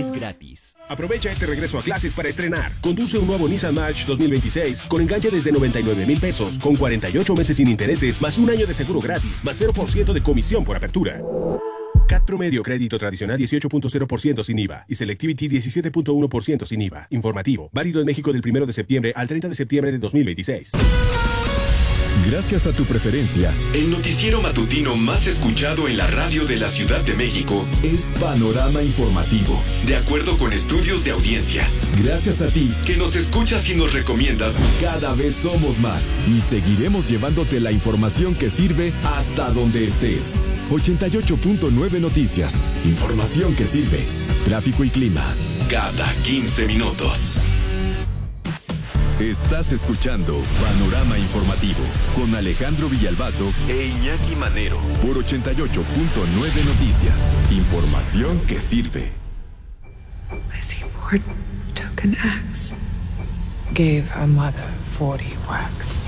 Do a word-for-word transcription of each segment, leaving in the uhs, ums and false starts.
es gratis. Aprovecha este regreso a clases para estrenar. Conduce un nuevo Nissan March dos mil veintiséis con enganche desde noventa y nueve mil pesos, con cuarenta y ocho meses sin intereses, más un año de seguro gratis, más cero por ciento de comisión por apertura. C A T promedio crédito tradicional dieciocho punto cero por ciento sin I V A y Selectivity diecisiete punto uno por ciento sin I V A. Informativo, válido en México del primero de septiembre al treinta de septiembre de dos mil veintiséis. Gracias a tu preferencia, el noticiero matutino más escuchado en la radio de la Ciudad de México es Panorama Informativo. De acuerdo con estudios de audiencia. Gracias a ti, que nos escuchas y nos recomiendas. Cada vez somos más y seguiremos llevándote la información que sirve hasta donde estés. ochenta y ocho punto nueve Noticias. Información que sirve. Tráfico y clima. Cada quince minutos. Estás escuchando Panorama Informativo con Alejandro Villalbazo e Iñaki Manero por ochenta y ocho punto nueve Noticias. Información que sirve. Lizzie Borden took an axe, gave her mother forty whacks.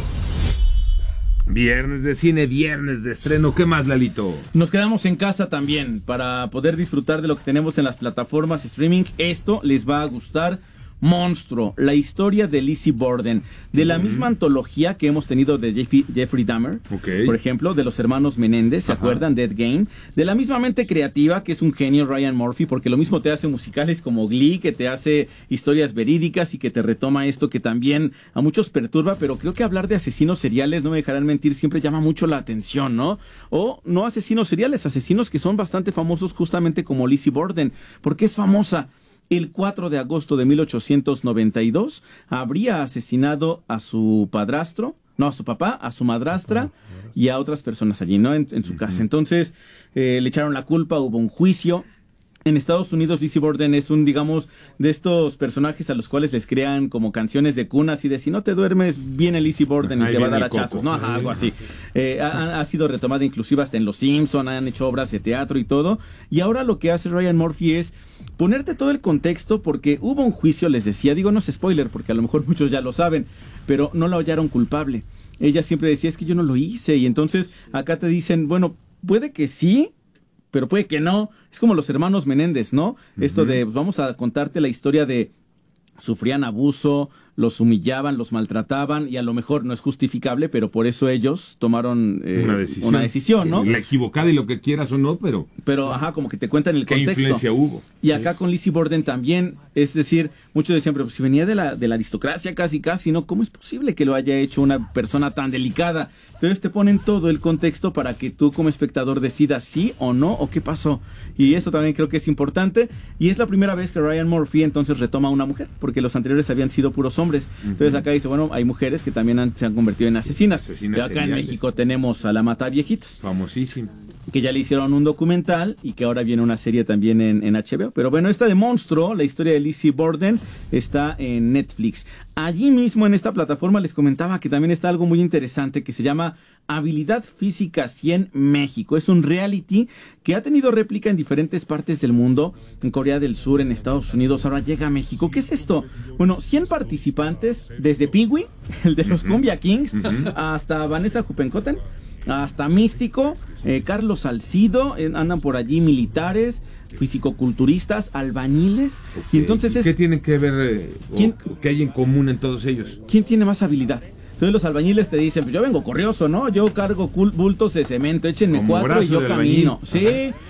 Viernes de cine, viernes de estreno. ¿Qué más, Lalito? Nos quedamos en casa también para poder disfrutar de lo que tenemos en las plataformas streaming. Esto les va a gustar. Monstruo, la historia de Lizzie Borden, de la mm. misma antología que hemos tenido de Jeffrey, Jeffrey Dahmer, okay. por ejemplo, de los hermanos Menéndez, ¿se Ajá. acuerdan? Dead Game, de la misma mente creativa que es un genio Ryan Murphy, porque lo mismo te hace musicales como Glee, que te hace historias verídicas y que te retoma esto que también a muchos perturba, pero creo que hablar de asesinos seriales, no me dejarán mentir, siempre llama mucho la atención, ¿no? O no asesinos seriales, asesinos que son bastante famosos justamente como Lizzie Borden. ¿Por qué es famosa? El cuatro de agosto de mil ochocientos noventa y dos habría asesinado a su padrastro, no, a su papá, a su madrastra y a otras personas allí, ¿no? En, en su casa. Entonces, eh, le echaron la culpa, hubo un juicio. En Estados Unidos, Lizzie Borden es un, digamos, de estos personajes a los cuales les crean como canciones de cuna, así de si no te duermes, viene Lizzie Borden y te va a dar hachazos, ¿no? Ajá, algo así. Eh, ha, ha sido retomada inclusive hasta en Los Simpson, han hecho obras de teatro y todo. Y ahora lo que hace Ryan Murphy es ponerte todo el contexto, porque hubo un juicio, les decía, digo, no es spoiler, porque a lo mejor muchos ya lo saben, pero no la hallaron culpable. Ella siempre decía, es que yo no lo hice, y entonces acá te dicen, bueno, puede que sí, pero puede que no. Es como los hermanos Menéndez, ¿no? Uh-huh. Esto de, pues, vamos a contarte la historia de sufrían abuso, los humillaban, los maltrataban, y a lo mejor no es justificable, pero por eso ellos tomaron eh, una decisión, una decisión ¿no? La equivocada y lo que quieras o no, pero... Pero, ajá, como que te cuentan el ¿qué contexto. ¿Qué influencia hubo? Y sí. Acá con Lizzie Borden también, es decir, muchos decían, pero si venía de la, de la aristocracia casi casi, ¿no? ¿Cómo es posible que lo haya hecho una persona tan delicada? Entonces te ponen todo el contexto para que tú como espectador decidas sí o no, o qué pasó. Y esto también creo que es importante, y es la primera vez que Ryan Murphy entonces retoma a una mujer, porque los anteriores habían sido puros hombres. Uh-huh. Entonces acá dice, bueno, hay mujeres que también han, se han convertido en asesinas. asesinas y acá seriales. En México tenemos a la Mataviejitas. Famosísimo. Que ya le hicieron un documental y que ahora viene una serie también en, en H B O. Pero bueno, esta de Monstruo, la historia de Lizzie Borden, está en Netflix. Allí mismo en esta plataforma les comentaba que también está algo muy interesante que se llama Habilidad Física cien México. Es un reality que ha tenido réplica en diferentes partes del mundo, en Corea del Sur, en Estados Unidos, ahora llega a México. ¿Qué es esto? Bueno, cien participantes, desde Pee-wee, el de los uh-huh. Cumbia Kings, uh-huh. hasta Vanessa Huppenkotten, hasta Místico, eh, Carlos Salcido, eh, andan por allí militares, fisicoculturistas, albañiles. Okay. Y entonces es, ¿qué tienen que ver, eh, ¿quién, o qué hay en común en todos ellos? ¿Quién tiene más habilidad? Entonces los albañiles te dicen, pues yo vengo corrioso, ¿no? Yo cargo bultos de cemento, échenme Como cuatro y yo camino. Sí.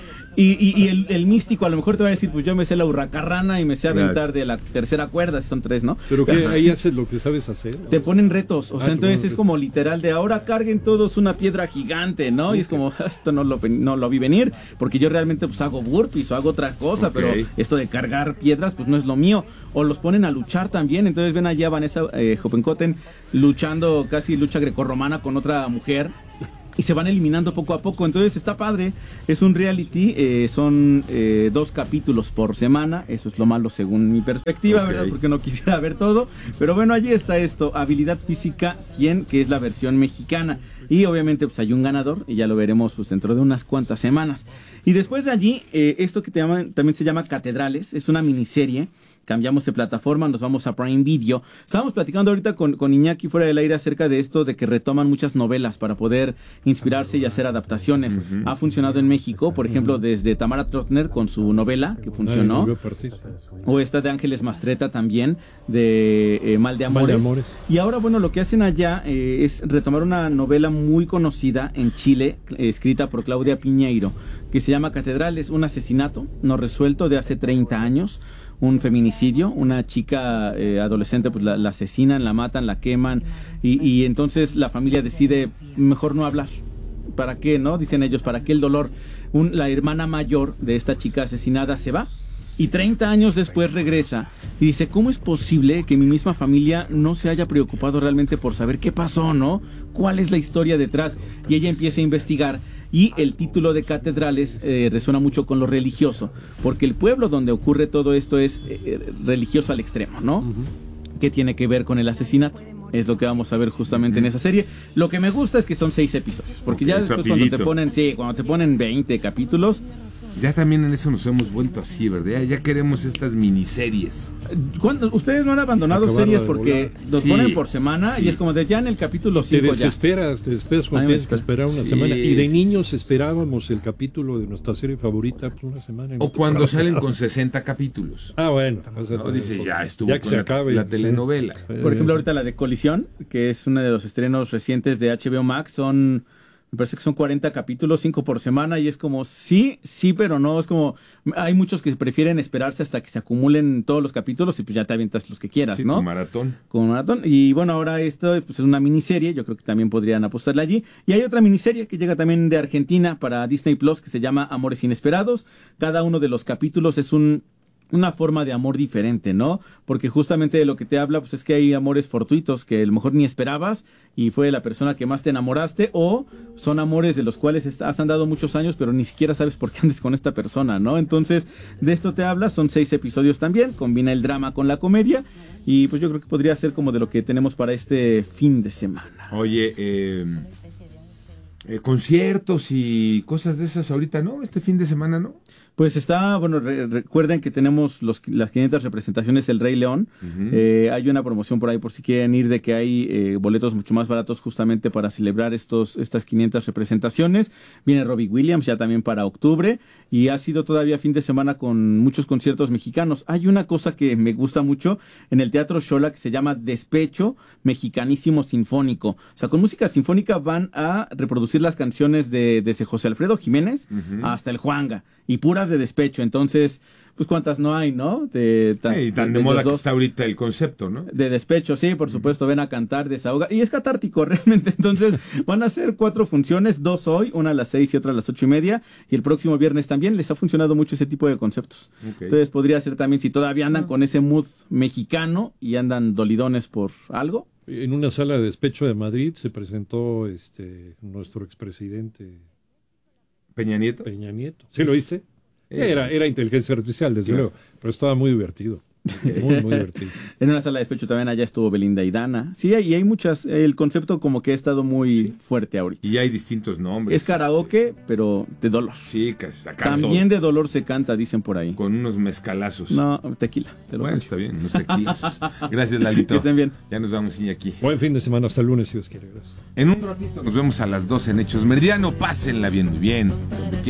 Y, y, y el, el místico a lo mejor te va a decir, pues yo me sé la hurracarrana y me sé aventar claro. de la tercera cuerda, si son tres, ¿no? Pero que ahí haces lo que sabes hacer. Te ponen retos, o sea, ah, entonces es como literal de ahora carguen todos una piedra gigante, ¿no? Okay. Y es como, esto no lo, no lo vi venir, porque yo realmente pues hago burpees o hago otra cosa, okay. pero esto de cargar piedras pues no es lo mío. O los ponen a luchar también, entonces ven allá a Vanessa eh, Huppenkotten luchando, casi lucha grecorromana con otra mujer. Y se van eliminando poco a poco, entonces está padre, es un reality, eh, son eh, dos capítulos por semana, eso es lo malo según mi perspectiva, okay. ¿verdad? Porque no quisiera ver todo, pero bueno, allí está esto, Habilidad Física cien, que es la versión mexicana. Y obviamente pues hay un ganador y ya lo veremos pues dentro de unas cuantas semanas. Y después de allí, eh, esto que te llaman, también se llama Catedrales, es una miniserie. Cambiamos de plataforma, nos vamos a Prime Video. Estábamos platicando ahorita con, con Iñaki fuera del aire acerca de esto de que retoman muchas novelas para poder inspirarse y hacer adaptaciones. Uh-huh. Ha funcionado en México, por ejemplo, desde Tamara Trotner con su novela, que funcionó. Ay, o esta de Ángeles Mastreta también, de eh, Mal de Amores. Mal de Amores. Y ahora, bueno, lo que hacen allá eh, es retomar una novela muy conocida en Chile, eh, escrita por Claudia Piñeiro, que se llama Catedrales, un asesinato no resuelto de hace treinta años. Un feminicidio, una chica eh, adolescente pues la, la asesinan, la matan, la queman y, y entonces la familia decide mejor no hablar. ¿Para qué, no? Dicen ellos, ¿para qué el dolor? Un, la hermana mayor de esta chica asesinada se va y treinta años después regresa y dice, ¿cómo es posible que mi misma familia no se haya preocupado realmente por saber qué pasó, ¿no? ¿Cuál es la historia detrás? Y ella empieza a investigar. Y el título de Catedrales eh, resuena mucho con lo religioso, porque el pueblo donde ocurre todo esto es eh, religioso al extremo, ¿no? Uh-huh. ¿Qué tiene que ver con el asesinato? Es lo que vamos a ver justamente uh-huh. en esa serie. Lo que me gusta es que son seis episodios, porque okay, ya después rapidito. cuando te ponen, sí, cuando te ponen veinte capítulos... Ya también en eso nos hemos vuelto así, ¿verdad? Ya queremos estas miniseries. ¿Cuándo? Ustedes no han abandonado Acabarla series porque los sí, ponen por semana sí. y es como de ya en el capítulo cinco Te desesperas, ya. te desesperas cuando tienes que esperar una sí, semana. Y de niños esperábamos el capítulo de nuestra serie favorita pues una semana. O cuando salen con sesenta capítulos. Ah, bueno. No, dice, ya estuvo ya que con se la, acabe, la telenovela. Sí. Por ejemplo, ahorita la de Colisión, que es uno de los estrenos recientes de H B O Max, son... Me parece que son cuarenta capítulos, cinco por semana, y es como, sí, sí, pero no, es como, hay muchos que prefieren esperarse hasta que se acumulen todos los capítulos y pues ya te avientas los que quieras, sí, ¿no? Como maratón. Como maratón, y bueno, ahora esto pues es una miniserie, yo creo que también podrían apostarle allí, y hay otra miniserie que llega también de Argentina para Disney Plus, que se llama Amores Inesperados. Cada uno de los capítulos es un... una forma de amor diferente, ¿no? Porque justamente de lo que te habla, pues es que hay amores fortuitos que a lo mejor ni esperabas y fue la persona que más te enamoraste, o son amores de los cuales has andado muchos años, pero ni siquiera sabes por qué andes con esta persona, ¿no? Entonces, de esto te habla, son seis episodios también, combina el drama con la comedia, y pues yo creo que podría ser como de lo que tenemos para este fin de semana. Oye, eh... Eh, conciertos y cosas de esas ahorita, ¿no? Este fin de semana, ¿no? Pues está, bueno, re, recuerden que tenemos los, las quinientas representaciones del Rey León. Uh-huh. Eh, hay una promoción por ahí por si quieren ir de que hay eh, boletos mucho más baratos justamente para celebrar estos estas quinientas representaciones. Viene Robbie Williams ya también para octubre y ha sido todavía fin de semana con muchos conciertos mexicanos. Hay una cosa que me gusta mucho en el Teatro Xola que se llama Despecho Mexicanísimo Sinfónico. O sea, con música sinfónica van a reproducir las canciones de desde José Alfredo Jiménez uh-huh. hasta el Juanga y puras de despecho. Entonces, pues cuántas no hay, ¿no? De, tan, hey, tan de, de moda que está ahorita el concepto, ¿no? De despecho, sí, por supuesto, ven a cantar, desahoga. Y es catártico realmente. Entonces, van a ser cuatro funciones, dos hoy, una a las seis y otra a las ocho y media. Y el próximo viernes también les ha funcionado mucho ese tipo de conceptos. Okay. Entonces, podría ser también, si todavía andan con ese mood mexicano y andan dolidones por algo. En una sala de despecho de Madrid se presentó este nuestro expresidente Peña Nieto. Peña Nieto. ¿Sí lo viste? Era, era inteligencia artificial, desde claro. luego, pero estaba muy divertido. Muy, muy divertido. En una sala de despecho también allá estuvo Belinda y Dana. Sí, y hay muchas. El concepto como que ha estado muy fuerte ahorita. Y hay distintos nombres. Es karaoke, este... pero de dolor. Sí, casi también de dolor se canta, dicen por ahí. Con unos mezcalazos. No, tequila. Bueno, está bien, unos tequilazos. Gracias, Lalito. Que estén bien. Ya nos vamos, Iñaki. Buen fin de semana, hasta el lunes, si Dios quiere. Gracias. En un ratito nos vemos a las doce en Hechos Meridiano. Pásenla bien, muy bien.